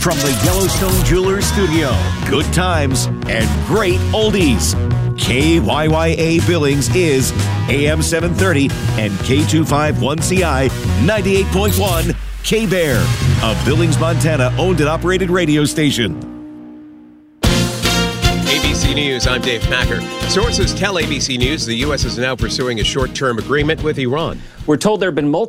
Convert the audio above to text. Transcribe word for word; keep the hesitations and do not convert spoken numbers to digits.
From the Yellowstone Jewelers Studio, good times and great oldies. K Y Y A Billings is A M seven thirty and K two fifty-one C I ninety-eight point one K-Bear, a Billings, Montana owned and operated radio station. A B C News, I'm Dave Packer. Sources tell A B C News the U S is now pursuing a short-term agreement with Iran. We're told there have been multiple